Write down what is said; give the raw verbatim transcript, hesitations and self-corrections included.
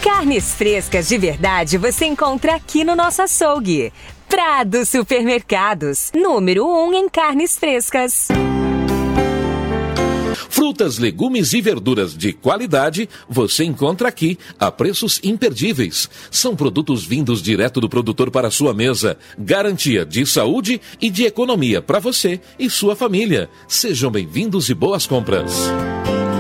Carnes frescas de verdade você encontra aqui no nosso açougue. Prado Supermercados, número um em carnes frescas. Frutas, legumes e verduras de qualidade você encontra aqui a preços imperdíveis. São produtos vindos direto do produtor para a sua mesa. Garantia de saúde e de economia para você e sua família. Sejam bem-vindos e boas compras.